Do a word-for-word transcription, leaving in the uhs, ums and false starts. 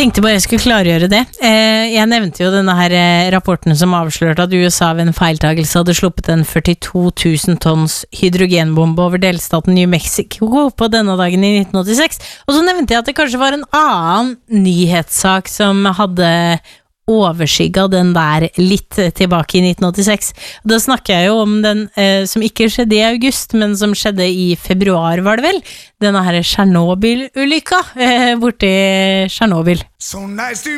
tenkte bare jeg skulle klargjøre det. Jeg nevnte jo denne her rapporten som avslørte at U S A ved en feiltagelse hadde sluppet en førtito tusen tonns hydrogenbombe over delstaten New Mexico på denne dagen i nitten åttiseks. Og så nevnte jeg at det kanskje var en annen nyhetssak som hadde overskygga den der litt tilbake i nitten åttiseks. Da snakker jeg jo om den eh, som ikke skjedde i august, men som skjedde i februar, var det vel? Denne her Tsjernobyl-ulykka eh, borte i Tsjernobyl. So nice to